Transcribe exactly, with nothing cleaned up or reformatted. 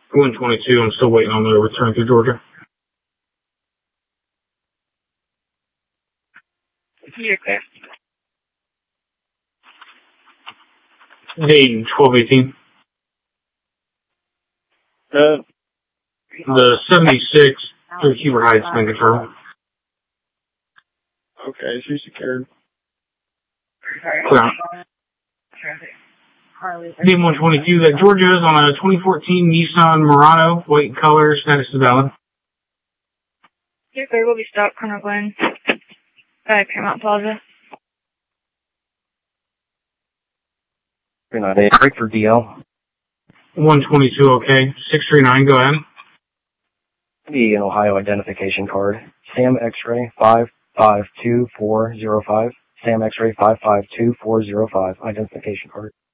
one twenty-two, I'm still waiting on the return to Georgia. You're clear. Dayton, twelve eighteen. Uh, The seventy-six through Huber Heights been confirmed. okay, she's secured. Clear. Dayton one twenty-two, that Georgia is on a twenty fourteen Nissan Murano, white color, status is valid. You're clear, we'll be stopped, Colonel Glenn. Uh, Paramount Plaza. three nine eight, break for D L. one twenty-two, okay. six three nine, go ahead. The Ohio identification card. Sam X-ray five five two four zero five. Sam X-ray five five two four zero five. Identification card.